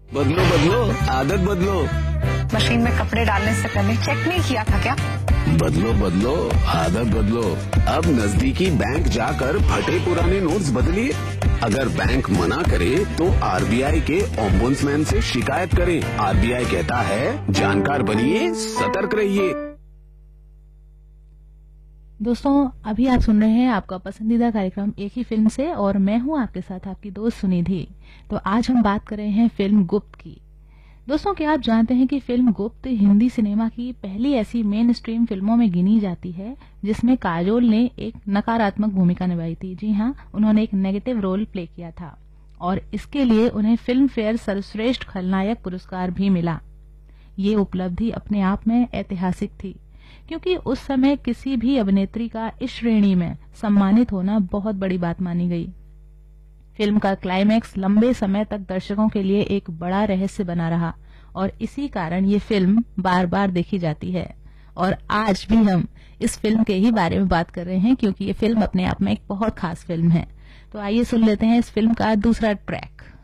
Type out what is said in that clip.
बदलो बदलो आदत बदलो। मशीन में कपड़े डालने से पहले चेक नहीं किया था क्या? बदलो बदलो आदत बदलो। अब नजदीकी बैंक जाकर फटे पुराने नोट्स बदलिए। अगर बैंक मना करे तो आरबीआई के ओम्बुड्समैन से शिकायत करें। आरबीआई कहता है जानकार बनिए, सतर्क रहिए। दोस्तों, अभी आप सुन रहे हैं आपका पसंदीदा कार्यक्रम एक ही फिल्म से, और मैं हूं आपके साथ आपकी दोस्त सुनिधि। तो आज हम बात कर रहे हैं फिल्म गुप्त की। दोस्तों, क्या आप जानते हैं कि फिल्म गुप्त हिंदी सिनेमा की पहली ऐसी मेन स्ट्रीम फिल्मों में गिनी जाती है जिसमें काजोल ने एक नकारात्मक भूमिका निभाई थी। जी हाँ, उन्होंने एक नेगेटिव रोल प्ले किया था और इसके लिए उन्हें फिल्म फेयर सर्वश्रेष्ठ खलनायक पुरस्कार भी मिला। ये उपलब्धि अपने आप में ऐतिहासिक थी, क्योंकि उस समय किसी भी अभिनेत्री का इस श्रेणी में सम्मानित होना बहुत बड़ी बात मानी गई। फिल्म का क्लाइमैक्स लंबे समय तक दर्शकों के लिए एक बड़ा रहस्य बना रहा और इसी कारण ये फिल्म बार बार देखी जाती है। और आज भी हम इस फिल्म के ही बारे में बात कर रहे हैं, क्योंकि ये फिल्म अपने आप में एक बहुत खास फिल्म है। तो आइए सुन लेते हैं इस फिल्म का दूसरा ट्रैक।